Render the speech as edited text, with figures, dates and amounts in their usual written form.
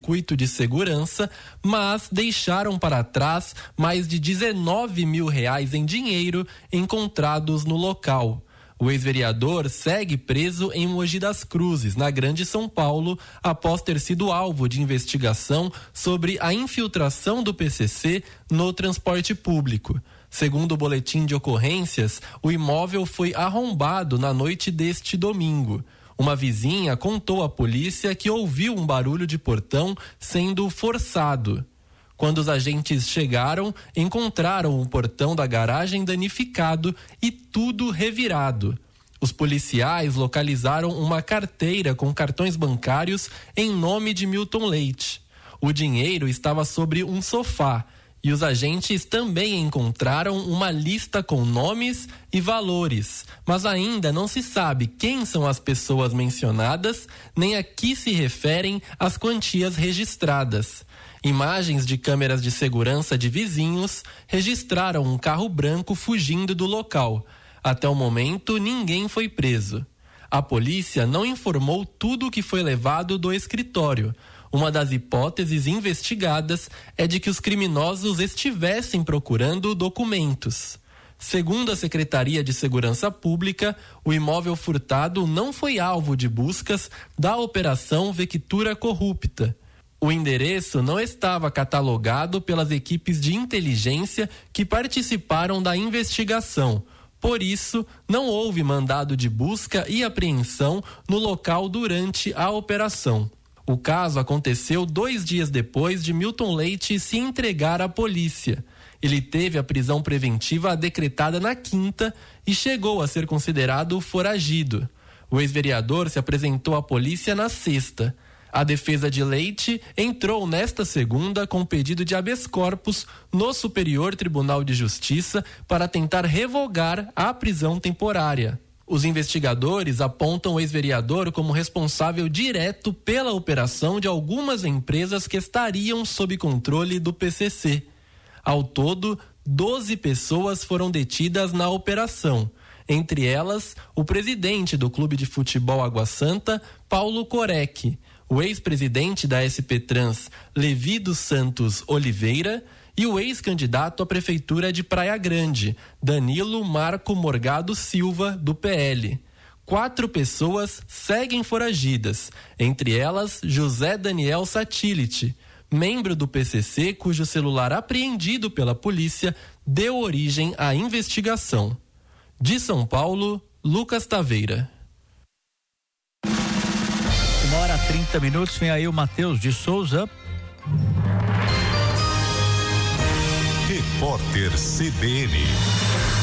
circuito de segurança, mas deixaram para trás mais de R$19 mil em dinheiro encontrados no local. O ex-vereador segue preso em Mogi das Cruzes, na Grande São Paulo, após ter sido alvo de investigação sobre a infiltração do PCC no transporte público. Segundo o boletim de ocorrências, o imóvel foi arrombado na noite deste domingo. Uma vizinha contou à polícia que ouviu um barulho de portão sendo forçado. Quando os agentes chegaram, encontraram o portão da garagem danificado e tudo revirado. Os policiais localizaram uma carteira com cartões bancários em nome de Milton Leite. O dinheiro estava sobre um sofá e os agentes também encontraram uma lista com nomes e valores, mas ainda não se sabe quem são as pessoas mencionadas nem a que se referem as quantias registradas. Imagens de câmeras de segurança de vizinhos registraram um carro branco fugindo do local. Até o momento, ninguém foi preso. A polícia não informou tudo o que foi levado do escritório. Uma das hipóteses investigadas é de que os criminosos estivessem procurando documentos. Segundo a Secretaria de Segurança Pública, o imóvel furtado não foi alvo de buscas da Operação Vectura Corrupta. O endereço não estava catalogado pelas equipes de inteligência que participaram da investigação. Por isso, não houve mandado de busca e apreensão no local durante a operação. O caso aconteceu 2 dias depois de Milton Leite se entregar à polícia. Ele teve a prisão preventiva decretada na quinta e chegou a ser considerado foragido. O ex-vereador se apresentou à polícia na sexta. A defesa de Leite entrou nesta segunda com pedido de habeas corpus no Superior Tribunal de Justiça para tentar revogar a prisão temporária. Os investigadores apontam o ex-vereador como responsável direto pela operação de algumas empresas que estariam sob controle do PCC. Ao todo, 12 pessoas foram detidas na operação. Entre elas, o presidente do Clube de Futebol Água Santa, Paulo Corec, o ex-presidente da SP Trans, Levi dos Santos Oliveira, e o ex-candidato à Prefeitura de Praia Grande, Danilo Marco Morgado Silva, do PL. 4 pessoas seguem foragidas, entre elas José Daniel Satilite, membro do PCC cujo celular apreendido pela polícia deu origem à investigação. De São Paulo, Lucas Taveira. 1h30, vem aí o Matheus de Souza. Repórter CBN.